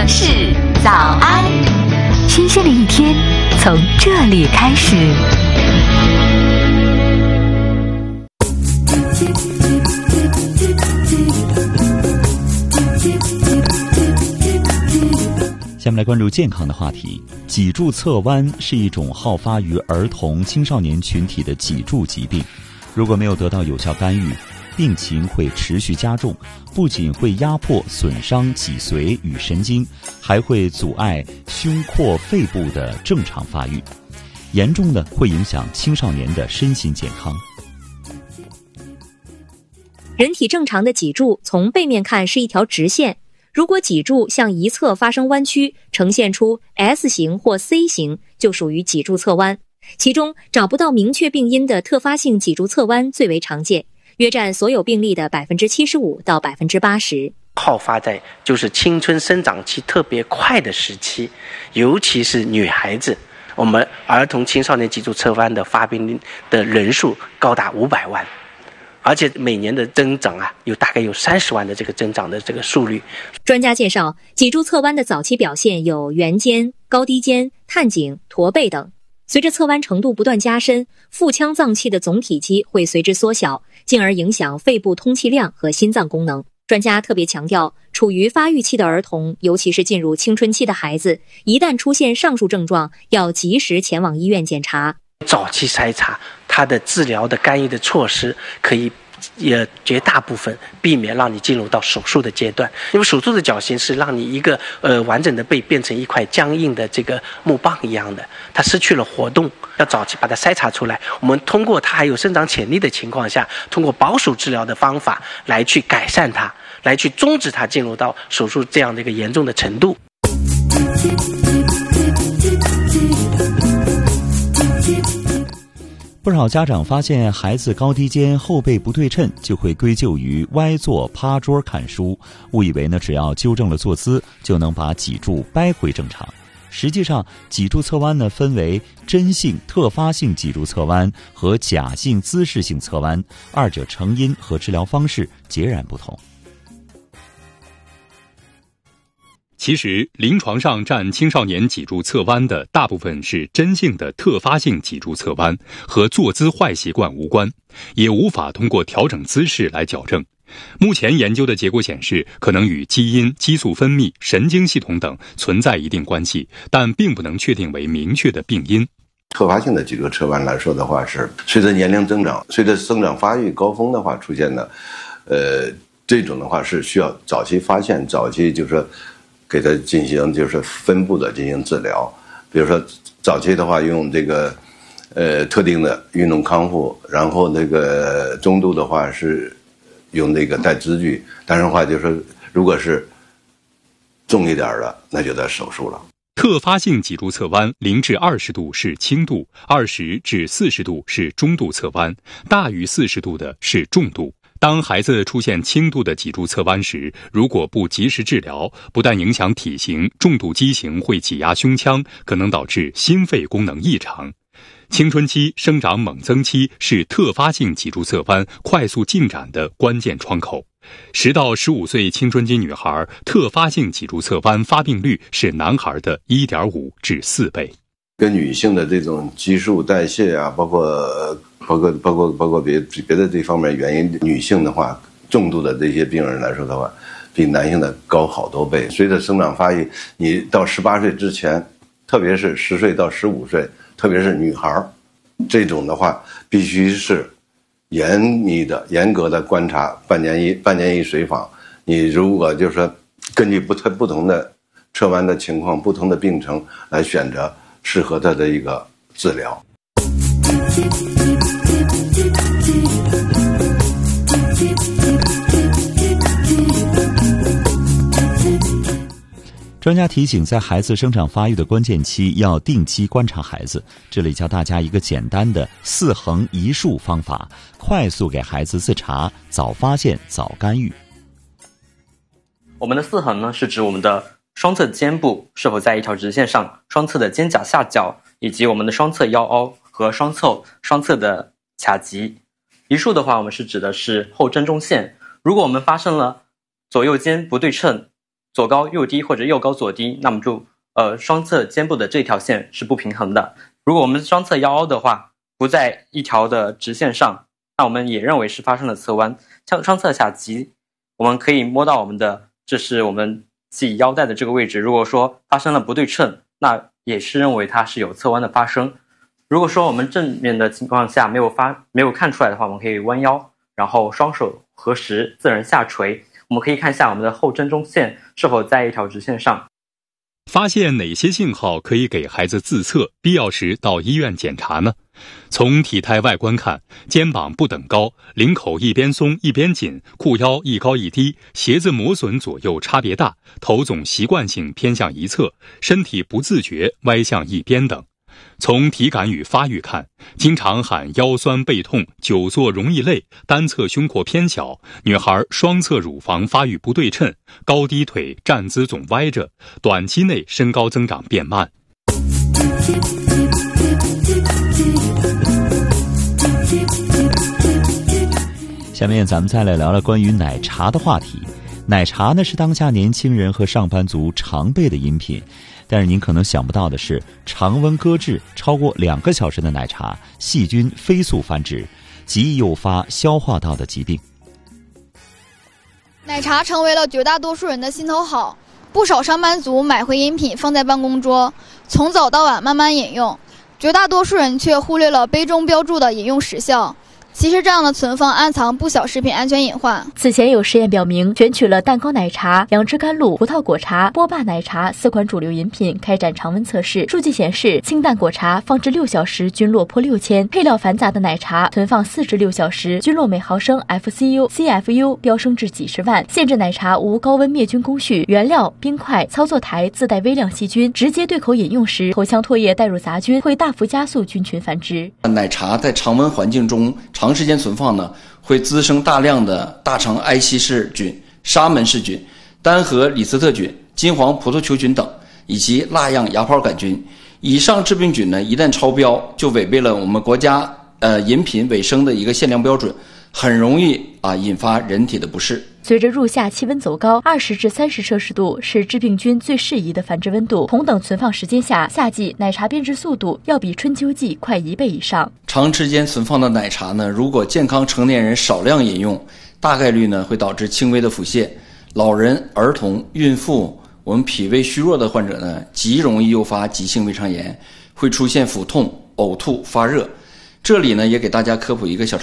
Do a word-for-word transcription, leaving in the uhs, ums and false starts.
城市早安，新鲜的一天从这里开始。 下面来关注健康的话题。脊柱侧弯是一种好发于儿童青少年群体的脊柱疾病，如果没有得到有效干预，病情会持续加重，不仅会压迫损伤脊髓与神经，还会阻碍胸廓肺部的正常发育，严重的会影响青少年的身心健康。 人体正常的脊柱从背面看是一条直线，如果脊柱向一侧发生弯曲，呈现出 S 型或 C 型，就属于脊柱侧弯。其中找不到明确病因的特发性脊柱侧弯最为常见，约占所有病例的 百分之七十五 到 百分之八十。 好发在就是青春生长期特别快的时期，尤其是女孩子，我们儿童青少年脊柱侧弯的发病的人数高达五百万。而且每年的增长啊，有大概有三十万的这个增长的这个数率。 专家介绍，脊柱侧弯的早期表现有圆肩、高低肩、探颈、驼背等。随着侧弯程度不断加深，腹腔脏器的总体积会随之缩小，进而影响肺部通气量和心脏功能。专家特别强调，处于发育期的儿童，尤其是进入青春期的孩子，一旦出现上述症状，要及时前往医院检查。 早期筛查，它的治疗的干预的措施可以也绝大部分避免让你进入到手术的阶段，因为手术的矫形是让你一个呃完整的背变成一块僵硬的这个木棒一样的，它失去了活动。要早期把它筛查出来，我们通过它还有生长潜力的情况下，通过保守治疗的方法来去改善它，来去终止它进入到手术这样的一个严重的程度。 不少家长发现孩子高低肩、后背不对称，就会归咎于歪坐、趴桌看书，误以为呢只要纠正了坐姿，就能把脊柱掰回正常。实际上，脊柱侧弯呢分为真性特发性脊柱侧弯和假性姿势性侧弯，二者成因和治疗方式截然不同。 其实，临床上占青少年脊柱侧弯的大部分是真性的特发性脊柱侧弯，和坐姿坏习惯无关，也无法通过调整姿势来矫正。目前研究的结果显示，可能与基因、激素分泌、神经系统等存在一定关系，但并不能确定为明确的病因。 特发性的脊柱侧弯来说的话，是随着年龄增长，随着生长发育高峰的话出现的，呃，这种的话是需要早期发现，早期就是说给它进行就是分步的进行治疗。比如说早期的话用这个呃特定的运动康复，然后那个中度的话是用那个带支具，但是的话就是说如果是重一点的，那就得手术了。 特发性脊柱侧弯零至二十度是轻度，二十至四十度是中度侧弯，大于四十度的是重度。当孩子出现轻度的脊柱侧弯时，如果不及时治疗，不但影响体型，重度畸形会挤压胸腔，可能导致心肺功能异常。青春期生长猛增期是特发性脊柱侧弯快速进展的关键窗口。十到十五岁青春期女孩特发性脊柱侧弯发病率是男孩的 一点五至四倍。 跟女性的这种激素代谢啊，包括包括包括包括别别的这方面原因，女性的话，重度的这些病人来说的话，比男性的高好多倍。随着生长发育，你到十八岁之前，特别是十岁到十五岁，特别是女孩，这种的话，必须是严密的、严格的观察，半年一半年一随访。你如果就是说根据不不同的侧弯的情况、不同的病程来选择适合他的一个治疗。 专家提醒，在孩子生长发育的关键期，要定期观察孩子。这里教大家一个简单的四横一竖方法，快速给孩子自查，早发现，早干预。 我们的四横呢，是指我们的双侧肩部是否在一条直线上，双侧的肩胛下角，以及我们的双侧腰凹和双侧双侧的髂棘。一竖的话，我们是指的是后正中线。如果我们发生了左右肩不对称、 左高右低或者右高左低，那么就呃双侧肩部的这条线是不平衡的。如果我们双侧腰凹的话不在一条的直线上，那我们也认为是发生了侧弯。像双侧下棘，我们可以摸到我们的，这是我们系腰带的这个位置，如果说发生了不对称，那也是认为它是有侧弯的发生。如果说我们正面的情况下没有发没有看出来的话，我们可以弯腰，然后双手合十，自然下垂。我们可以看一下我们的后正中线是否在一条直线上。 发现哪些信号可以给孩子自测，必要时到医院检查呢？从体态外观看，肩膀不等高，领口一边松一边紧，裤腰一高一低，鞋子磨损左右差别大，头总习惯性偏向一侧，身体不自觉歪向一边等。从体感与发育看，经常喊腰酸背痛，久坐容易累，单侧胸廓偏小，女孩双侧乳房发育不对称，高低腿站姿总歪着，短期内身高增长变慢。 下面咱们再来聊聊关于奶茶的话题。奶茶呢是当下年轻人和上班族常备的饮品，但是您可能想不到的是，常温搁置超过两个小时的奶茶，细菌飞速繁殖，极易诱发消化道的疾病。 奶茶成为了绝大多数人的心头好，不少上班族买回饮品放在办公桌，从早到晚慢慢饮用，绝大多数人却忽略了杯中标注的饮用时效。其实这样的存放暗藏不小食品安全隐患。 此前有实验表明，选取了蛋糕奶茶、杨枝甘露、葡萄果茶、波霸奶茶四款主流饮品开展常温测试。数据显示，清淡果茶放置六小时均落破六千，配料繁杂的奶茶存放四至六小时均落每毫升 F C U、C F U 飙升至几十万。限制奶茶无高温灭菌工序，原料、冰块、操作台自带微量细菌，直接对口饮用时，口腔唾液带入杂菌，会大幅加速菌群繁殖。 奶茶在常温环境中长时间存放呢，会滋生大量的大肠埃希氏菌、沙门氏菌、单核李斯特菌、金黄葡萄球菌等，以及蜡样芽孢杆菌。以上致病菌呢，一旦超标，就违背了我们国家呃饮品卫生的一个限量标准，很容易啊引发人体的不适。 随着入夏气温走高，二十至三十摄氏度是致病菌最适宜的繁殖温度。同等存放时间下，夏季奶茶变质速度要比春秋季快一倍以上。 长时间存放的奶茶呢，如果健康成年人少量饮用，大概率呢会导致轻微的腹泻。老人、儿童、孕妇，我们脾胃虚弱的患者呢，极容易诱发急性胃肠炎，会出现腹痛、呕吐、发热。这里呢也给大家科普一个小常